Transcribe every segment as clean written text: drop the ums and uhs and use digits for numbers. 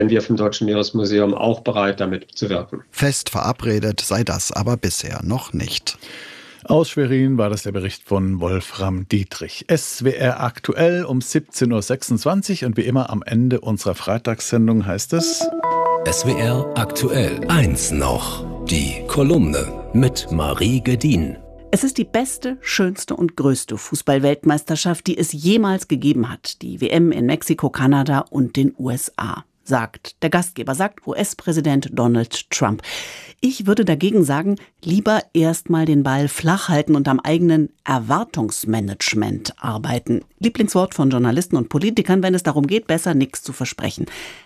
wir vom Deutschen Meeresmuseum auch bereit, damit zu wirken. Fest verabredet sei das aber bisher noch nicht. Aus Schwerin war das der Bericht von Wolfram Dietrich. SWR aktuell um 17.26 Uhr und wie immer am Ende unserer Freitagssendung heißt es SWR aktuell 1 noch. Die Kolumne mit Marie Gedin. Es ist die beste, schönste und größte Fußball-Weltmeisterschaft, die es jemals gegeben hat. Die WM in Mexiko, Kanada und den USA. Sagt der Gastgeber, sagt US-Präsident Donald Trump. Ich würde dagegen sagen, lieber erstmal den Ball flach halten und am eigenen Erwartungsmanagement arbeiten. Lieblingswort von Journalisten und Politikern, wenn es darum geht, besser nichts zu versprechen.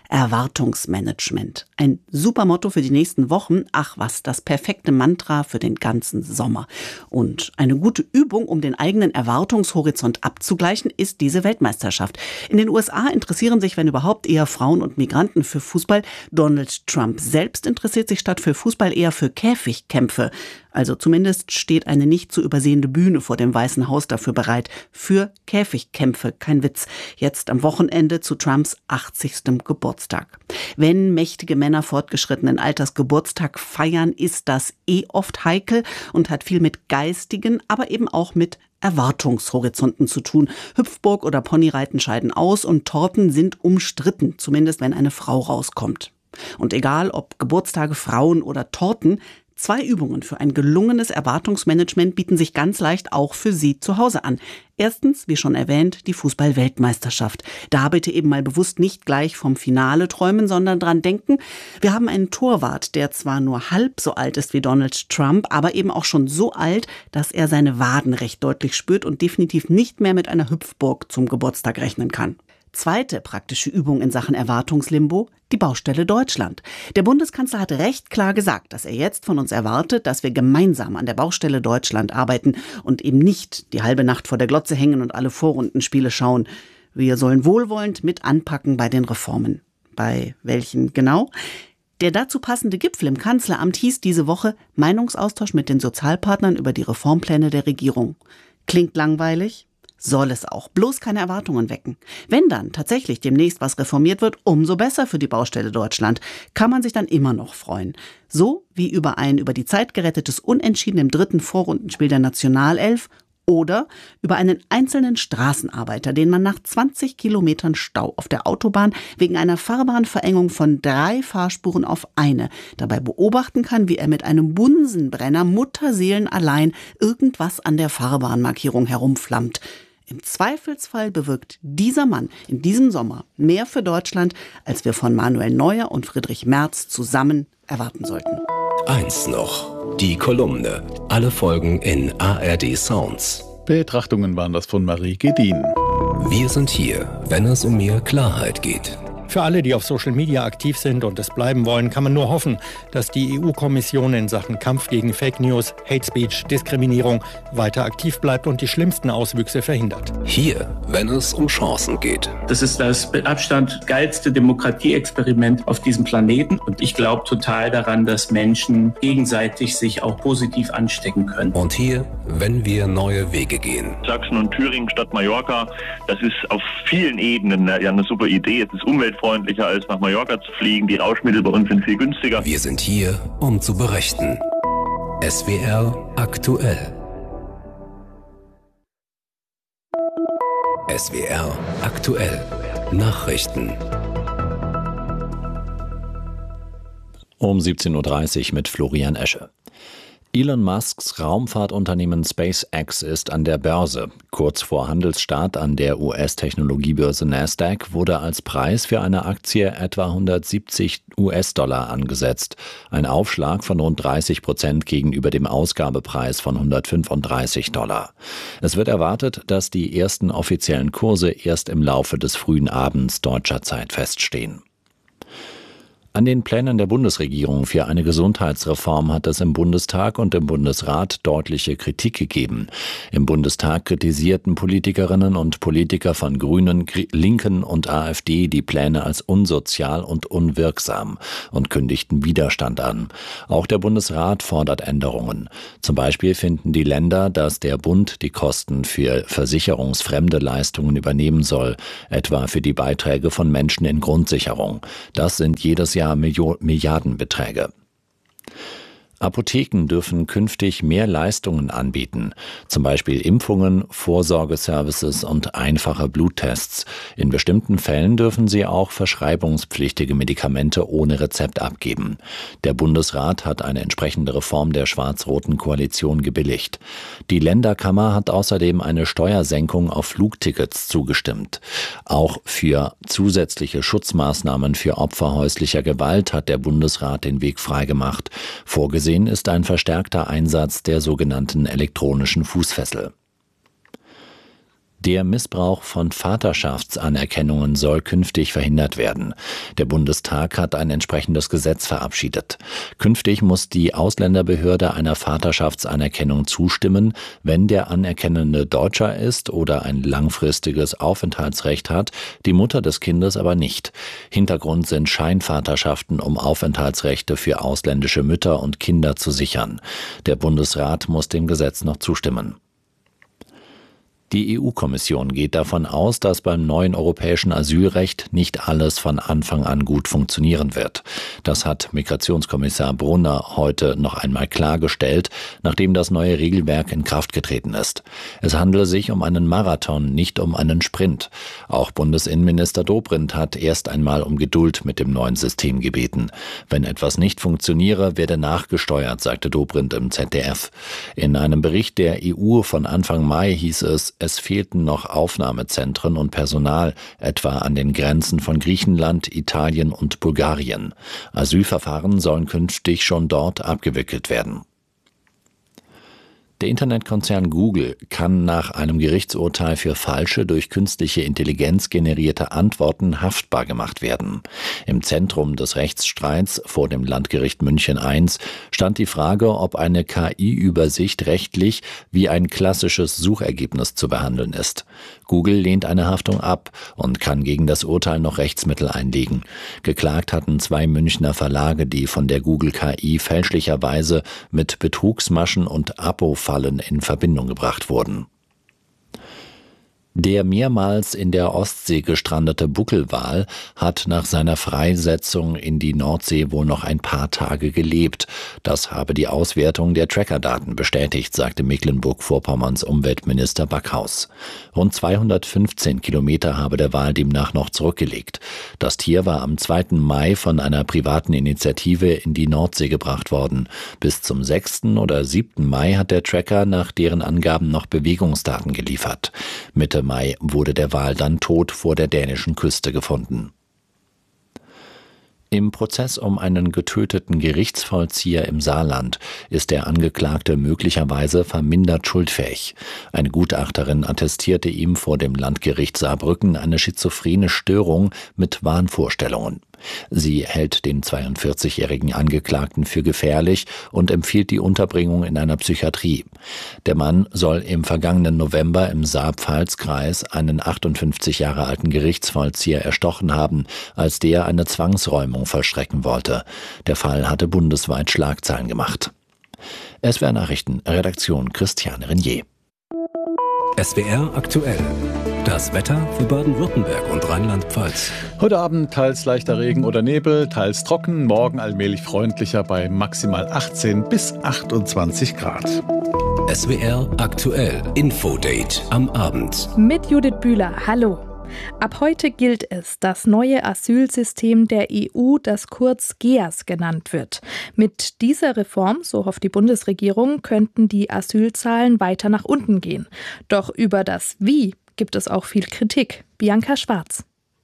Erwartungsmanagement. Ein super Motto für die nächsten Wochen. Ach was, das perfekte Mantra für den ganzen Sommer. Und eine gute Übung, um den eigenen Erwartungshorizont abzugleichen, ist diese Weltmeisterschaft. In den USA interessieren sich, wenn überhaupt, eher Frauen und Migranten für Fußball. Donald Trump selbst interessiert sich statt für Fußball eher für Käfigkämpfe. Also zumindest steht eine nicht zu übersehende Bühne vor dem Weißen Haus dafür bereit. Für Käfigkämpfe, kein Witz. Jetzt am Wochenende zu Trumps 80. Geburtstag. Wenn mächtige Männer fortgeschrittenen Alters Geburtstag feiern, ist das oft heikel und hat viel mit geistigen, aber eben auch mit Erwartungshorizonten zu tun. Hüpfburg oder Ponyreiten scheiden aus und Torten sind umstritten, zumindest wenn eine Frau rauskommt. Und egal ob Geburtstage, Frauen oder Torten, 2 Übungen für ein gelungenes Erwartungsmanagement bieten sich ganz leicht auch für Sie zu Hause an. Erstens, wie schon erwähnt, die Fußball-Weltmeisterschaft. Da bitte eben mal bewusst nicht gleich vom Finale träumen, sondern dran denken, wir haben einen Torwart, der zwar nur halb so alt ist wie Donald Trump, aber eben auch schon so alt, dass er seine Waden recht deutlich spürt und definitiv nicht mehr mit einer Hüpfburg zum Geburtstag rechnen kann. Zweite praktische Übung in Sachen Erwartungslimbo, die Baustelle Deutschland. Der Bundeskanzler hat recht klar gesagt, dass er jetzt von uns erwartet, dass wir gemeinsam an der Baustelle Deutschland arbeiten und eben nicht die halbe Nacht vor der Glotze hängen und alle Vorrundenspiele schauen. Wir sollen wohlwollend mit anpacken bei den Reformen. Bei welchen genau? Der dazu passende Gipfel im Kanzleramt hieß diese Woche Meinungsaustausch mit den Sozialpartnern über die Reformpläne der Regierung. Klingt langweilig? Soll es auch. Bloß keine Erwartungen wecken. Wenn dann tatsächlich demnächst was reformiert wird, umso besser für die Baustelle Deutschland. Kann man sich dann immer noch freuen. So wie über ein über die Zeit gerettetes Unentschieden im 3. Vorrundenspiel der Nationalelf oder über einen einzelnen Straßenarbeiter, den man nach 20 Kilometern Stau auf der Autobahn wegen einer Fahrbahnverengung von 3 Fahrspuren auf eine dabei beobachten kann, wie er mit einem Bunsenbrenner mutterseelenallein irgendwas an der Fahrbahnmarkierung herumflammt. Im Zweifelsfall bewirkt dieser Mann in diesem Sommer mehr für Deutschland, als wir von Manuel Neuer und Friedrich Merz zusammen erwarten sollten. 1 noch. Die Kolumne. Alle Folgen in ARD Sounds. Betrachtungen waren das von Marie Gedin. Wir sind hier, wenn es um mehr Klarheit geht. Für alle, die auf Social Media aktiv sind und es bleiben wollen, kann man nur hoffen, dass die EU-Kommission in Sachen Kampf gegen Fake News, Hate Speech, Diskriminierung weiter aktiv bleibt und die schlimmsten Auswüchse verhindert. Hier, wenn es um Chancen geht. Das ist das mit Abstand geilste Demokratieexperiment auf diesem Planeten. Und ich glaube total daran, dass Menschen gegenseitig sich auch positiv anstecken können. Und hier, wenn wir neue Wege gehen. Sachsen und Thüringen statt Mallorca, das ist auf vielen Ebenen ja eine super Idee. Es ist umweltfreundlicher, als nach Mallorca zu fliegen. Die Rauschmittel bei uns sind viel günstiger. Wir sind hier, um zu berichten. SWR aktuell. SWR aktuell. Nachrichten. Um 17.30 Uhr mit Florian Esche. Elon Musks Raumfahrtunternehmen SpaceX ist an der Börse. Kurz vor Handelsstart an der US-Technologiebörse Nasdaq wurde als Preis für eine Aktie etwa $170 angesetzt. Ein Aufschlag von rund 30% gegenüber dem Ausgabepreis von $135. Es wird erwartet, dass die ersten offiziellen Kurse erst im Laufe des frühen Abends deutscher Zeit feststehen. An den Plänen der Bundesregierung für eine Gesundheitsreform hat es im Bundestag und im Bundesrat deutliche Kritik gegeben. Im Bundestag kritisierten Politikerinnen und Politiker von Grünen, Linken und AfD die Pläne als unsozial und unwirksam und kündigten Widerstand an. Auch der Bundesrat fordert Änderungen. Zum Beispiel finden die Länder, dass der Bund die Kosten für versicherungsfremde Leistungen übernehmen soll, etwa für die Beiträge von Menschen in Grundsicherung. Das sind jedes Jahr Milliardenbeträge. Apotheken dürfen künftig mehr Leistungen anbieten, zum Beispiel Impfungen, Vorsorgeservices und einfache Bluttests. In bestimmten Fällen dürfen sie auch verschreibungspflichtige Medikamente ohne Rezept abgeben. Der Bundesrat hat eine entsprechende Reform der schwarz-roten Koalition gebilligt. Die Länderkammer hat außerdem eine Steuersenkung auf Flugtickets zugestimmt. Auch für zusätzliche Schutzmaßnahmen für Opfer häuslicher Gewalt hat der Bundesrat den Weg freigemacht. Vorgesehen ist ein verstärkter Einsatz der sogenannten elektronischen Fußfessel. Der Missbrauch von Vaterschaftsanerkennungen soll künftig verhindert werden. Der Bundestag hat ein entsprechendes Gesetz verabschiedet. Künftig muss die Ausländerbehörde einer Vaterschaftsanerkennung zustimmen, wenn der Anerkennende Deutscher ist oder ein langfristiges Aufenthaltsrecht hat, die Mutter des Kindes aber nicht. Hintergrund sind Scheinvaterschaften, um Aufenthaltsrechte für ausländische Mütter und Kinder zu sichern. Der Bundesrat muss dem Gesetz noch zustimmen. Die EU-Kommission geht davon aus, dass beim neuen europäischen Asylrecht nicht alles von Anfang an gut funktionieren wird. Das hat Migrationskommissar Brunner heute noch einmal klargestellt, nachdem das neue Regelwerk in Kraft getreten ist. Es handele sich um einen Marathon, nicht um einen Sprint. Auch Bundesinnenminister Dobrindt hat erst einmal um Geduld mit dem neuen System gebeten. Wenn etwas nicht funktioniere, werde nachgesteuert, sagte Dobrindt im ZDF. In einem Bericht der EU von Anfang Mai hieß es fehlten noch Aufnahmezentren und Personal, etwa an den Grenzen von Griechenland, Italien und Bulgarien. Asylverfahren sollen künftig schon dort abgewickelt werden. Der Internetkonzern Google kann nach einem Gerichtsurteil für falsche, durch künstliche Intelligenz generierte Antworten haftbar gemacht werden. Im Zentrum des Rechtsstreits vor dem Landgericht München I stand die Frage, ob eine KI-Übersicht rechtlich wie ein klassisches Suchergebnis zu behandeln ist. Google lehnt eine Haftung ab und kann gegen das Urteil noch Rechtsmittel einlegen. Geklagt hatten 2 Münchner Verlage, die von der Google KI fälschlicherweise mit Betrugsmaschen und Abo-Fallen in Verbindung gebracht wurden. Der mehrmals in der Ostsee gestrandete Buckelwal hat nach seiner Freisetzung in die Nordsee wohl noch ein paar Tage gelebt. Das habe die Auswertung der Trackerdaten bestätigt, sagte Mecklenburg-Vorpommerns Umweltminister Backhaus. Rund 215 Kilometer habe der Wal demnach noch zurückgelegt. Das Tier war am 2. Mai von einer privaten Initiative in die Nordsee gebracht worden. Bis zum 6. oder 7. Mai hat der Tracker nach deren Angaben noch Bewegungsdaten geliefert. Mitte Mai wurde der Wal dann tot vor der dänischen Küste gefunden. Im Prozess um einen getöteten Gerichtsvollzieher im Saarland ist der Angeklagte möglicherweise vermindert schuldfähig. Eine Gutachterin attestierte ihm vor dem Landgericht Saarbrücken eine schizophrene Störung mit Wahnvorstellungen. Sie hält den 42-jährigen Angeklagten für gefährlich und empfiehlt die Unterbringung in einer Psychiatrie. Der Mann soll im vergangenen November im Saar-Pfalz-Kreis einen 58 Jahre alten Gerichtsvollzieher erstochen haben, als der eine Zwangsräumung vollstrecken wollte. Der Fall hatte bundesweit Schlagzeilen gemacht. SWR Nachrichten, Redaktion Christiane Renier. SWR aktuell. Das Wetter für Baden-Württemberg und Rheinland-Pfalz. Heute Abend teils leichter Regen oder Nebel, teils trocken, morgen allmählich freundlicher bei maximal 18 bis 28 Grad. SWR aktuell. Infodate am Abend. Mit Judith Bühler. Hallo. Ab heute gilt es, das neue Asylsystem der EU, das kurz GEAS genannt wird. Mit dieser Reform, so hofft die Bundesregierung, könnten die Asylzahlen weiter nach unten gehen. Doch über das Wie gibt es auch viel Kritik. Bianca Schwarz.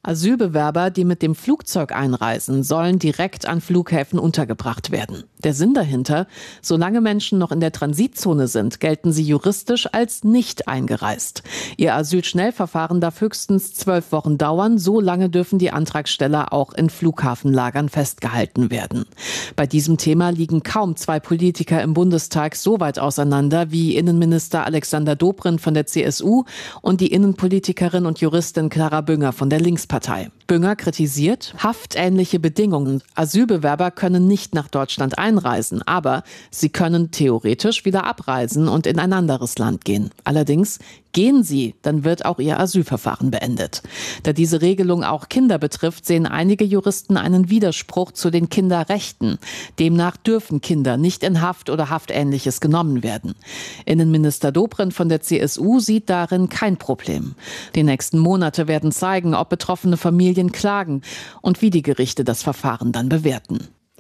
Asylbewerber, die mit dem Flugzeug einreisen, sollen direkt an Flughäfen untergebracht werden. Der Sinn dahinter: Solange Menschen noch in der Transitzone sind, gelten sie juristisch als nicht eingereist. Ihr Asylschnellverfahren darf höchstens 12 Wochen dauern. So lange dürfen die Antragsteller auch in Flughafenlagern festgehalten werden. Bei diesem Thema liegen kaum zwei Politiker im Bundestag so weit auseinander wie Innenminister Alexander Dobrindt von der CSU und die Innenpolitikerin und Juristin Clara Bünger von der Linkspartei. Bünger kritisiert haftähnliche Bedingungen. Asylbewerber können nicht nach Deutschland einreisen, aber sie können theoretisch wieder abreisen und in ein anderes Land gehen. Allerdings gehen sie, dann wird auch ihr Asylverfahren beendet. Da diese Regelung auch Kinder betrifft, sehen einige Juristen einen Widerspruch zu den Kinderrechten. Demnach dürfen Kinder nicht in Haft oder Haftähnliches genommen werden. Innenminister Dobrindt von der CSU sieht darin kein Problem. Die nächsten Monate werden zeigen, ob betroffene Familien klagen und wie die Gerichte das Verfahren dann bewerten.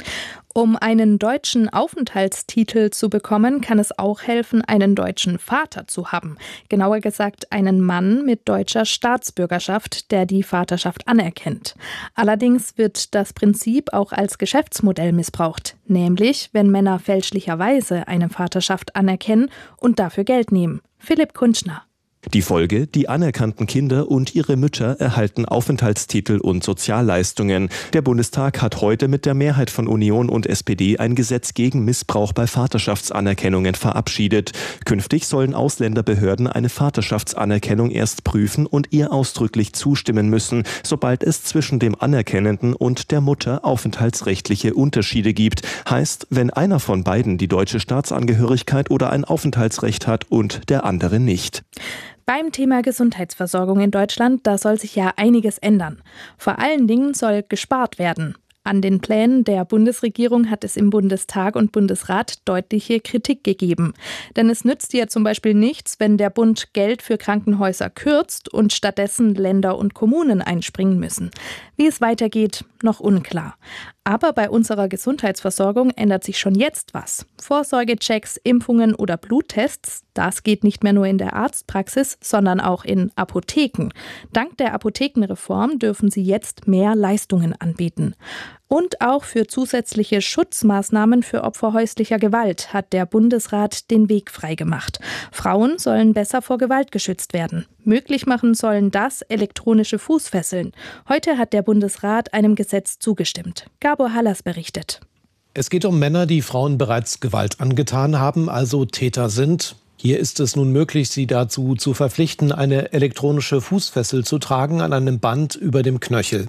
Um einen deutschen Aufenthaltstitel zu bekommen, kann es auch helfen, einen deutschen Vater zu haben. Genauer gesagt einen Mann mit deutscher Staatsbürgerschaft, der die Vaterschaft anerkennt. Allerdings wird das Prinzip auch als Geschäftsmodell missbraucht. Nämlich, wenn Männer fälschlicherweise eine Vaterschaft anerkennen und dafür Geld nehmen. Philipp Kunschner. Die Folge: Die anerkannten Kinder und ihre Mütter erhalten Aufenthaltstitel und Sozialleistungen. Der Bundestag hat heute mit der Mehrheit von Union und SPD ein Gesetz gegen Missbrauch bei Vaterschaftsanerkennungen verabschiedet. Künftig sollen Ausländerbehörden eine Vaterschaftsanerkennung erst prüfen und ihr ausdrücklich zustimmen müssen, sobald es zwischen dem Anerkennenden und der Mutter aufenthaltsrechtliche Unterschiede gibt. Heißt, wenn einer von beiden die deutsche Staatsangehörigkeit oder ein Aufenthaltsrecht hat und der andere nicht. Beim Thema Gesundheitsversorgung in Deutschland, da soll sich ja einiges ändern. Vor allen Dingen soll gespart werden. An den Plänen der Bundesregierung hat es im Bundestag und Bundesrat deutliche Kritik gegeben. Denn es nützt ja zum Beispiel nichts, wenn der Bund Geld für Krankenhäuser kürzt und stattdessen Länder und Kommunen einspringen müssen. Wie es weitergeht, noch unklar. Aber bei unserer Gesundheitsversorgung ändert sich schon jetzt was. Vorsorgechecks, Impfungen oder Bluttests, das geht nicht mehr nur in der Arztpraxis, sondern auch in Apotheken. Dank der Apothekenreform dürfen sie jetzt mehr Leistungen anbieten. Und auch für zusätzliche Schutzmaßnahmen für Opfer häuslicher Gewalt hat der Bundesrat den Weg freigemacht. Frauen sollen besser vor Gewalt geschützt werden. Möglich machen sollen das elektronische Fußfesseln. Heute hat der Bundesrat einem Gesetz zugestimmt. Gabor Hallas berichtet. Es geht um Männer, die Frauen bereits Gewalt angetan haben, also Täter sind. Hier ist es nun möglich, sie dazu zu verpflichten, eine elektronische Fußfessel zu tragen an einem Band über dem Knöchel.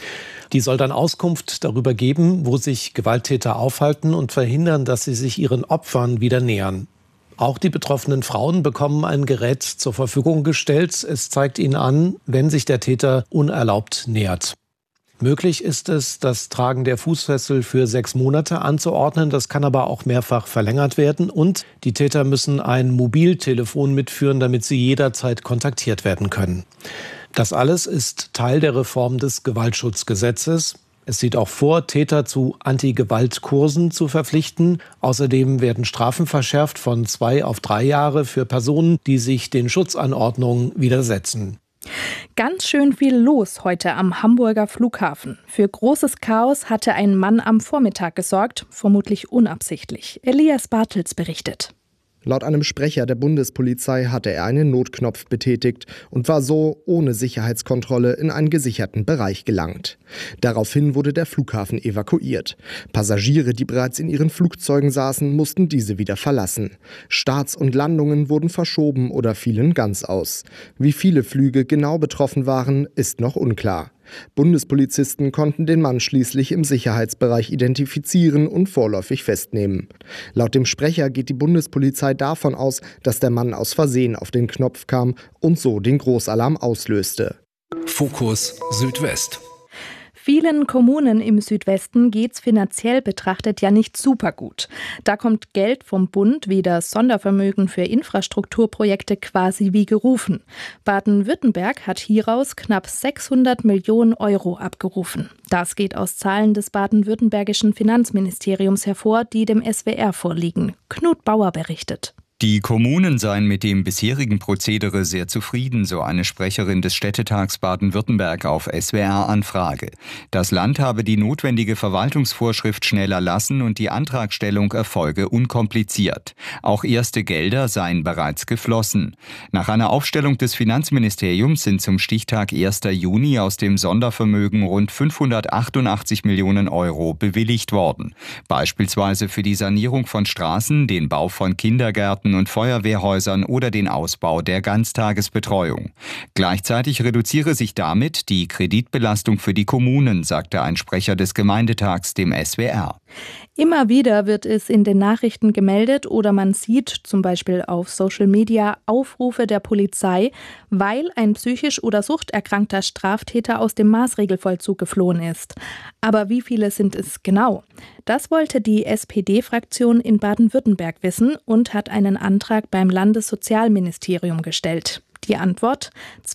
Die soll dann Auskunft darüber geben, wo sich Gewalttäter aufhalten und verhindern, dass sie sich ihren Opfern wieder nähern. Auch die betroffenen Frauen bekommen ein Gerät zur Verfügung gestellt. Es zeigt ihnen an, wenn sich der Täter unerlaubt nähert. Möglich ist es, das Tragen der Fußfessel für 6 Monate anzuordnen. Das kann aber auch mehrfach verlängert werden. Und die Täter müssen ein Mobiltelefon mitführen, damit sie jederzeit kontaktiert werden können. Das alles ist Teil der Reform des Gewaltschutzgesetzes. Es sieht auch vor, Täter zu Anti-Gewalt-Kursen zu verpflichten. Außerdem werden Strafen verschärft von 2 auf 3 Jahre für Personen, die sich den Schutzanordnungen widersetzen. Ganz schön viel los heute am Hamburger Flughafen. Für großes Chaos hatte ein Mann am Vormittag gesorgt, vermutlich unabsichtlich. Elias Bartels berichtet. Laut einem Sprecher der Bundespolizei hatte er einen Notknopf betätigt und war so ohne Sicherheitskontrolle in einen gesicherten Bereich gelangt. Daraufhin wurde der Flughafen evakuiert. Passagiere, die bereits in ihren Flugzeugen saßen, mussten diese wieder verlassen. Starts und Landungen wurden verschoben oder fielen ganz aus. Wie viele Flüge genau betroffen waren, ist noch unklar. Bundespolizisten konnten den Mann schließlich im Sicherheitsbereich identifizieren und vorläufig festnehmen. Laut dem Sprecher geht die Bundespolizei davon aus, dass der Mann aus Versehen auf den Knopf kam und so den Großalarm auslöste. Fokus Südwest. Vielen Kommunen im Südwesten geht's finanziell betrachtet ja nicht super gut. Da kommt Geld vom Bund wie das Sondervermögen für Infrastrukturprojekte quasi wie gerufen. Baden-Württemberg hat hieraus knapp 600 Millionen Euro abgerufen. Das geht aus Zahlen des baden-württembergischen Finanzministeriums hervor, die dem SWR vorliegen. Knut Bauer berichtet. Die Kommunen seien mit dem bisherigen Prozedere sehr zufrieden, so eine Sprecherin des Städtetags Baden-Württemberg auf SWR-Anfrage. Das Land habe die notwendige Verwaltungsvorschrift schnell erlassen und die Antragstellung erfolge unkompliziert. Auch erste Gelder seien bereits geflossen. Nach einer Aufstellung des Finanzministeriums sind zum Stichtag 1. Juni aus dem Sondervermögen rund 588 Millionen Euro bewilligt worden. Beispielsweise für die Sanierung von Straßen, den Bau von Kindergärten und Feuerwehrhäusern oder den Ausbau der Ganztagesbetreuung. Gleichzeitig reduziere sich damit die Kreditbelastung für die Kommunen, sagte ein Sprecher des Gemeindetags dem SWR. Immer wieder wird es in den Nachrichten gemeldet oder man sieht zum Beispiel auf Social Media Aufrufe der Polizei, weil ein psychisch oder suchterkrankter Straftäter aus dem Maßregelvollzug geflohen ist. Aber wie viele sind es genau? Das wollte die SPD-Fraktion in Baden-Württemberg wissen und hat einen Antrag beim Landessozialministerium gestellt. Die Antwort: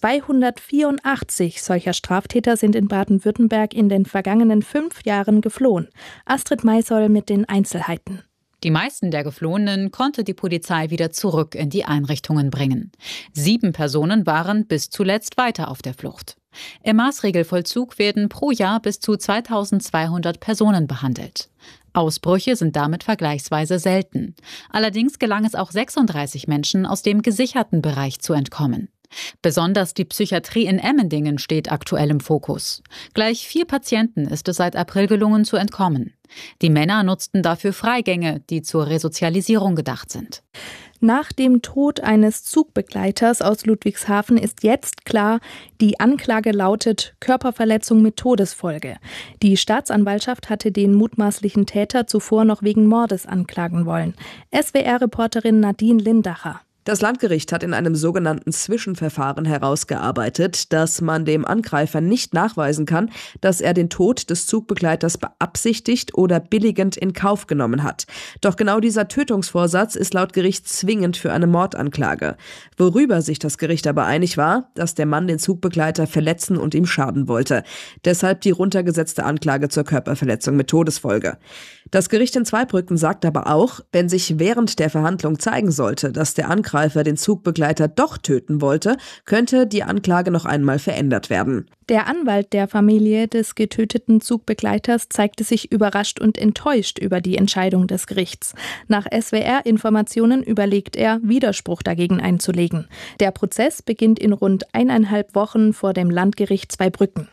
284 solcher Straftäter sind in Baden-Württemberg in den vergangenen 5 Jahren geflohen. Astrid Maisoll mit den Einzelheiten. Die meisten der Geflohenen konnte die Polizei wieder zurück in die Einrichtungen bringen. 7 Personen waren bis zuletzt weiter auf der Flucht. Im Maßregelvollzug werden pro Jahr bis zu 2200 Personen behandelt. Ausbrüche sind damit vergleichsweise selten. Allerdings gelang es auch 36 Menschen aus dem gesicherten Bereich zu entkommen. Besonders die Psychiatrie in Emmendingen steht aktuell im Fokus. Gleich 4 Patienten ist es seit April gelungen zu entkommen. Die Männer nutzten dafür Freigänge, die zur Resozialisierung gedacht sind. Nach dem Tod eines Zugbegleiters aus Ludwigshafen ist jetzt klar, die Anklage lautet Körperverletzung mit Todesfolge. Die Staatsanwaltschaft hatte den mutmaßlichen Täter zuvor noch wegen Mordes anklagen wollen. SWR-Reporterin Nadine Lindacher. Das Landgericht hat in einem sogenannten Zwischenverfahren herausgearbeitet, dass man dem Angreifer nicht nachweisen kann, dass er den Tod des Zugbegleiters beabsichtigt oder billigend in Kauf genommen hat. Doch genau dieser Tötungsvorsatz ist laut Gericht zwingend für eine Mordanklage. Worüber sich das Gericht aber einig war, dass der Mann den Zugbegleiter verletzen und ihm schaden wollte. Deshalb die runtergesetzte Anklage zur Körperverletzung mit Todesfolge. Das Gericht in Zweibrücken sagt aber auch, wenn sich während der Verhandlung zeigen sollte, dass der Angreifer den Zugbegleiter doch töten wollte, könnte die Anklage noch einmal verändert werden. Der Anwalt der Familie des getöteten Zugbegleiters zeigte sich überrascht und enttäuscht über die Entscheidung des Gerichts. Nach SWR-Informationen überlegt er, Widerspruch dagegen einzulegen. Der Prozess beginnt in rund 1,5 Wochen vor dem Landgericht Zweibrücken.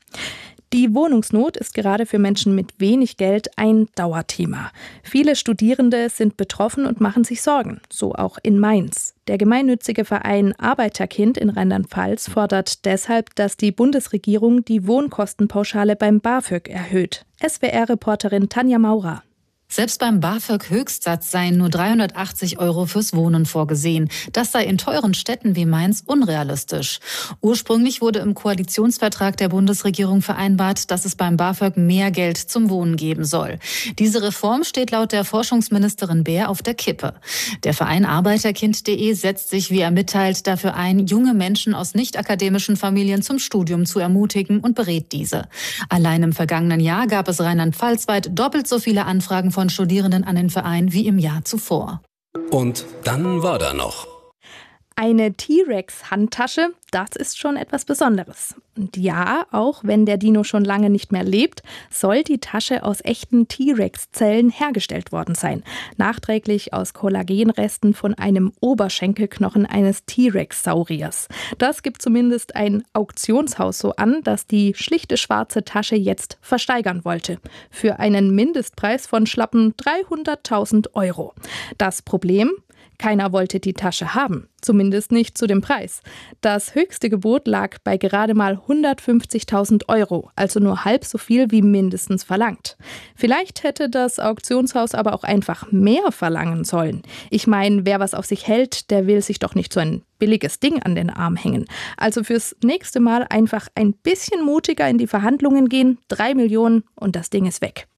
Die Wohnungsnot ist gerade für Menschen mit wenig Geld ein Dauerthema. Viele Studierende sind betroffen und machen sich Sorgen, so auch in Mainz. Der gemeinnützige Verein Arbeiterkind in Rheinland-Pfalz fordert deshalb, dass die Bundesregierung die Wohnkostenpauschale beim BAföG erhöht. SWR-Reporterin Tanja Maurer. Selbst beim BAföG-Höchstsatz seien nur 380 € fürs Wohnen vorgesehen. Das sei in teuren Städten wie Mainz unrealistisch. Ursprünglich wurde im Koalitionsvertrag der Bundesregierung vereinbart, dass es beim BAföG mehr Geld zum Wohnen geben soll. Diese Reform steht laut der Forschungsministerin Beer auf der Kippe. Der Verein Arbeiterkind.de setzt sich, wie er mitteilt, dafür ein, junge Menschen aus nicht-akademischen Familien zum Studium zu ermutigen und berät diese. Allein im vergangenen Jahr gab es rheinland-pfalzweit doppelt so viele Anfragen von Studierenden an den Verein wie im Jahr zuvor. Und dann war da noch eine T-Rex-Handtasche, das ist schon etwas Besonderes. Und ja, auch wenn der Dino schon lange nicht mehr lebt, soll die Tasche aus echten T-Rex-Zellen hergestellt worden sein. Nachträglich aus Kollagenresten von einem Oberschenkelknochen eines T-Rex-Sauriers. Das gibt zumindest ein Auktionshaus so an, das die schlichte schwarze Tasche jetzt versteigern wollte. Für einen Mindestpreis von schlappen 300.000 €. Das Problem? Keiner wollte die Tasche haben, zumindest nicht zu dem Preis. Das höchste Gebot lag bei gerade mal 150.000 €, also nur halb so viel wie mindestens verlangt. Vielleicht hätte das Auktionshaus aber auch einfach mehr verlangen sollen. Ich meine, wer was auf sich hält, der will sich doch nicht so ein billiges Ding an den Arm hängen. Also fürs nächste Mal einfach ein bisschen mutiger in die Verhandlungen gehen, 3 Millionen und das Ding ist weg.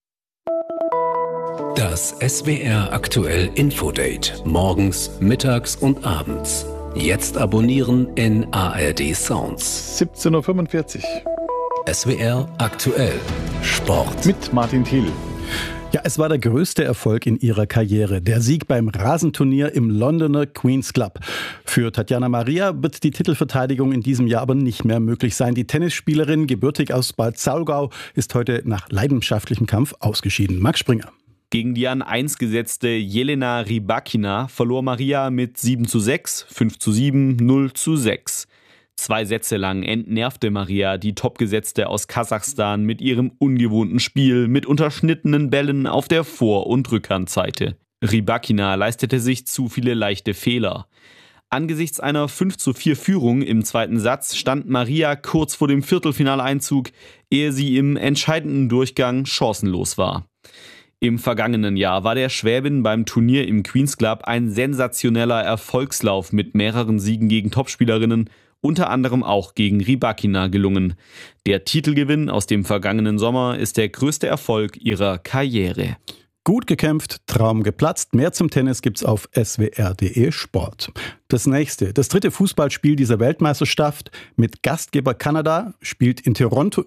Das SWR aktuell Infodate. Morgens, mittags und abends. Jetzt abonnieren in ARD Sounds. 17:45 Uhr. SWR aktuell. Sport. Mit Martin Thiel. Ja, es war der größte Erfolg in ihrer Karriere, der Sieg beim Rasenturnier im Londoner Queen's Club. Für Tatjana Maria wird die Titelverteidigung in diesem Jahr aber nicht mehr möglich sein. Die Tennisspielerin, gebürtig aus Bad Saulgau, ist heute nach leidenschaftlichem Kampf ausgeschieden. Max Springer. Gegen die an 1 gesetzte Jelena Rybakina verlor Maria mit 7:6, 5:7, 0:6. 2 Sätze lang entnervte Maria die Topgesetzte aus Kasachstan mit ihrem ungewohnten Spiel mit unterschnittenen Bällen auf der Vor- und Rückhandseite. Rybakina leistete sich zu viele leichte Fehler. Angesichts einer 5:4 Führung im zweiten Satz stand Maria kurz vor dem Viertelfinaleinzug, ehe sie im entscheidenden Durchgang chancenlos war. Im vergangenen Jahr war der Schwäbin beim Turnier im Queen's Club ein sensationeller Erfolgslauf mit mehreren Siegen gegen Topspielerinnen, unter anderem auch gegen Rybakina gelungen. Der Titelgewinn aus dem vergangenen Sommer ist der größte Erfolg ihrer Karriere. Gut gekämpft, Traum geplatzt. Mehr zum Tennis gibt's auf swr.de Sport. Das nächste, das 3. Fußballspiel dieser Weltmeisterschaft mit Gastgeber Kanada spielt in Toronto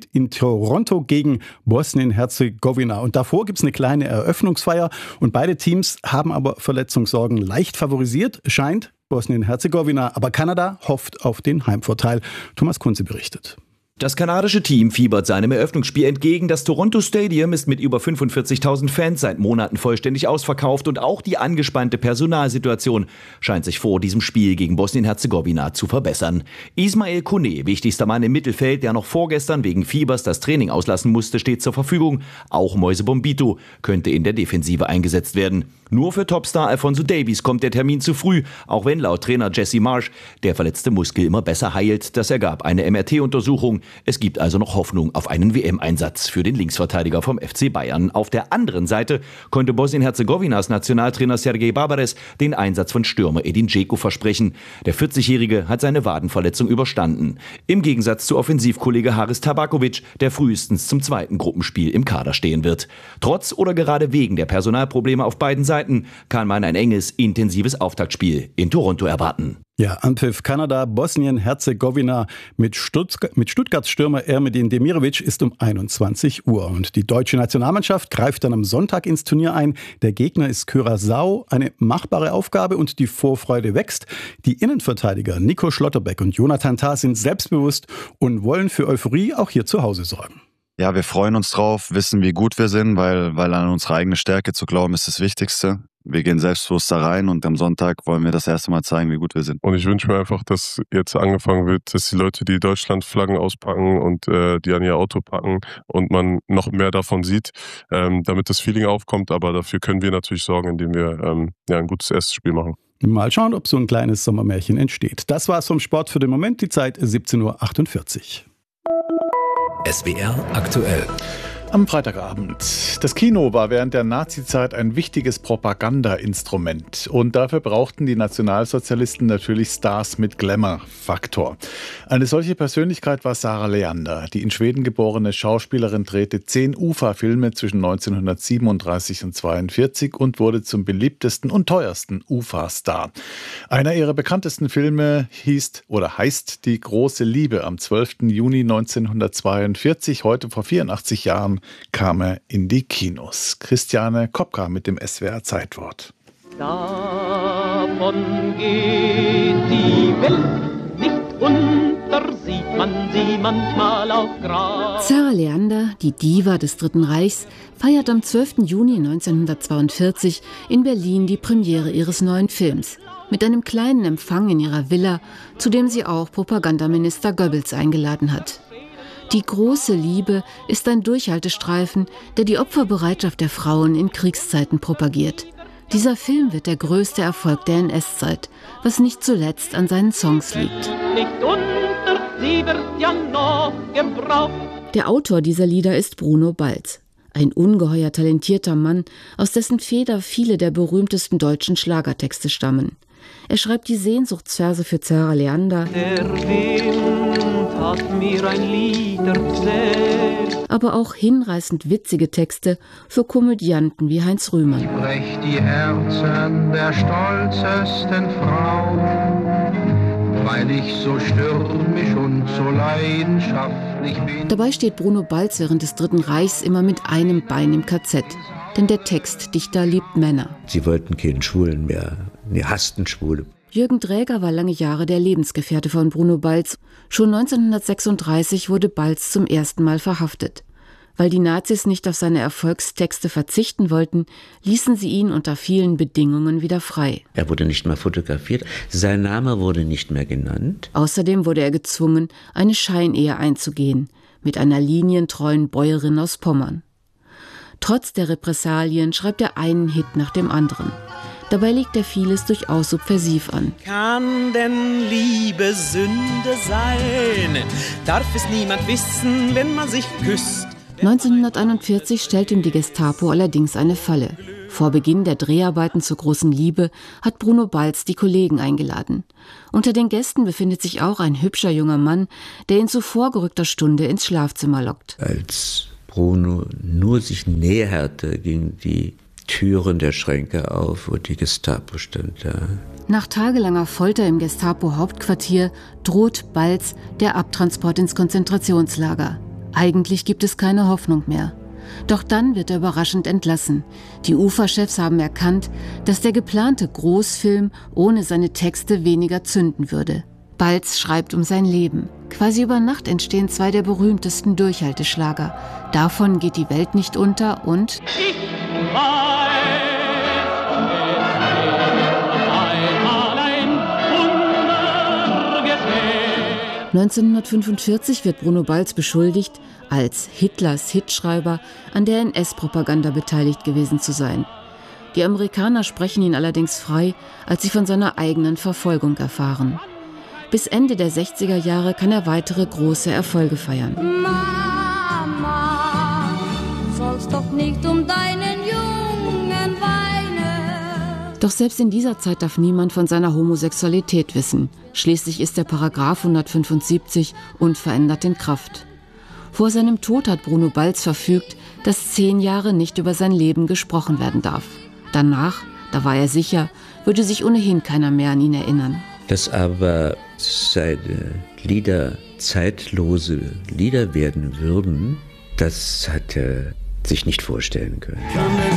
gegen Bosnien-Herzegowina. Und davor gibt's eine kleine Eröffnungsfeier. Und beide Teams haben aber Verletzungssorgen leicht favorisiert, scheint Bosnien-Herzegowina. Aber Kanada hofft auf den Heimvorteil. Thomas Kunze berichtet. Das kanadische Team fiebert seinem Eröffnungsspiel entgegen. Das Toronto Stadium ist mit über 45.000 Fans seit Monaten vollständig ausverkauft und auch die angespannte Personalsituation scheint sich vor diesem Spiel gegen Bosnien-Herzegowina zu verbessern. Ismail Kone, wichtigster Mann im Mittelfeld, der noch vorgestern wegen Fiebers das Training auslassen musste, steht zur Verfügung. Auch Moise Bombito könnte in der Defensive eingesetzt werden. Nur für Topstar Alphonso Davies kommt der Termin zu früh, auch wenn laut Trainer Jesse Marsch der verletzte Muskel immer besser heilt. Das ergab eine MRT-Untersuchung. Es gibt also noch Hoffnung auf einen WM-Einsatz für den Linksverteidiger vom FC Bayern. Auf der anderen Seite konnte Bosnien-Herzegowinas Nationaltrainer Sergej Barbares den Einsatz von Stürmer Edin Dzeko versprechen. Der 40-Jährige hat seine Wadenverletzung überstanden. Im Gegensatz zu Offensivkollege Haris Tabakovic, der frühestens zum 2. Gruppenspiel im Kader stehen wird. Trotz oder gerade wegen der Personalprobleme auf beiden Seiten kann man ein enges, intensives Auftaktspiel in Toronto erwarten. Ja, Anpfiff Kanada, Bosnien-Herzegowina mit Stuttgarts Stürmer Ermedin Demirovic ist um 21 Uhr. Und die deutsche Nationalmannschaft greift dann am Sonntag ins Turnier ein. Der Gegner ist Curaçao, eine machbare Aufgabe und die Vorfreude wächst. Die Innenverteidiger Nico Schlotterbeck und Jonathan Tah sind selbstbewusst und wollen für Euphorie auch hier zu Hause sorgen. Ja, wir freuen uns drauf, wissen, wie gut wir sind, weil an unsere eigene Stärke zu glauben ist das Wichtigste. Wir gehen selbstbewusst da rein und am Sonntag wollen wir das erste Mal zeigen, wie gut wir sind. Und ich wünsche mir einfach, dass jetzt angefangen wird, dass die Leute die Deutschlandflaggen auspacken und die an ihr Auto packen und man noch mehr davon sieht, damit das Feeling aufkommt. Aber dafür können wir natürlich sorgen, indem wir ein gutes erstes Spiel machen. Mal schauen, ob so ein kleines Sommermärchen entsteht. Das war's vom Sport für den Moment. Die Zeit 17:48 Uhr. SWR aktuell. Am Freitagabend. Das Kino war während der Nazizeit ein wichtiges Propagandainstrument. Und dafür brauchten die Nationalsozialisten natürlich Stars mit Glamour-Faktor. Eine solche Persönlichkeit war Sarah Leander. Die in Schweden geborene Schauspielerin drehte 10 UFA-Filme zwischen 1937 und 1942 und wurde zum beliebtesten und teuersten UFA-Star. Einer ihrer bekanntesten Filme heißt Die große Liebe. Am 12. Juni 1942, heute vor 84 Jahren, kam er in die Kinos. Christiane Kopka mit dem SWR Zeitwort. Davon geht die Welt nicht unter, sieht man sie manchmal auf Gras. Sarah Leander, die Diva des Dritten Reichs, feiert am 12. Juni 1942 in Berlin die Premiere ihres neuen Films. Mit einem kleinen Empfang in ihrer Villa, zu dem sie auch Propagandaminister Goebbels eingeladen hat. Die große Liebe ist ein Durchhaltestreifen, der die Opferbereitschaft der Frauen in Kriegszeiten propagiert. Dieser Film wird der größte Erfolg der NS-Zeit, was nicht zuletzt an seinen Songs liegt. Der Autor dieser Lieder ist Bruno Balz, ein ungeheuer talentierter Mann, aus dessen Feder viele der berühmtesten deutschen Schlagertexte stammen. Er schreibt die Sehnsuchtsverse für Sarah Leander, der Wind hat mir ein Lied erzählt, aber auch hinreißend witzige Texte für Komödianten wie Heinz Rühmann. Ich brech die Herzen der stolzesten Frauen, weil ich so stürmisch und so leidenschaftlich bin. Dabei steht Bruno Balz während des Dritten Reichs immer mit einem Bein im KZ. Denn der Textdichter liebt Männer. Sie wollten keinen Schwulen mehr. Die hassten Schwule. Jürgen Dräger war lange Jahre der Lebensgefährte von Bruno Balz. Schon 1936 wurde Balz zum ersten Mal verhaftet. Weil die Nazis nicht auf seine Erfolgstexte verzichten wollten, ließen sie ihn unter vielen Bedingungen wieder frei. Er wurde nicht mehr fotografiert, sein Name wurde nicht mehr genannt. Außerdem wurde er gezwungen, eine Scheinehe einzugehen, mit einer linientreuen Bäuerin aus Pommern. Trotz der Repressalien schreibt er einen Hit nach dem anderen. Dabei legt er vieles durchaus subversiv an. Kann denn Liebe Sünde sein? Darf es niemand wissen, wenn man sich küsst? 1941 stellt ihm die Gestapo allerdings eine Falle. Vor Beginn der Dreharbeiten zur großen Liebe hat Bruno Balz die Kollegen eingeladen. Unter den Gästen befindet sich auch ein hübscher junger Mann, der ihn zu vorgerückter Stunde ins Schlafzimmer lockt. Als Bruno nur sich näherte, gingen die Türen der Schränke auf und die Gestapo stand da. Nach tagelanger Folter im Gestapo-Hauptquartier droht Balz der Abtransport ins Konzentrationslager. Eigentlich gibt es keine Hoffnung mehr. Doch dann wird er überraschend entlassen. Die UFA-Chefs haben erkannt, dass der geplante Großfilm ohne seine Texte weniger zünden würde. Balz schreibt um sein Leben. Quasi über Nacht entstehen 2 der berühmtesten Durchhalteschlager. Davon geht die Welt nicht unter und 1945 wird Bruno Balz beschuldigt, als Hitlers Hitschreiber an der NS-Propaganda beteiligt gewesen zu sein. Die Amerikaner sprechen ihn allerdings frei, als sie von seiner eigenen Verfolgung erfahren. Bis Ende der 60er Jahre kann er weitere große Erfolge feiern. Mama, du sollst doch nicht um deinen Jungen weinen. Doch selbst in dieser Zeit darf niemand von seiner Homosexualität wissen. Schließlich ist der Paragraph 175 unverändert in Kraft. Vor seinem Tod hat Bruno Balz verfügt, dass 10 Jahre nicht über sein Leben gesprochen werden darf. Danach, da war er sicher, würde sich ohnehin keiner mehr an ihn erinnern. Dass aber seine Lieder zeitlose Lieder werden würden, das hat er sich nicht vorstellen können.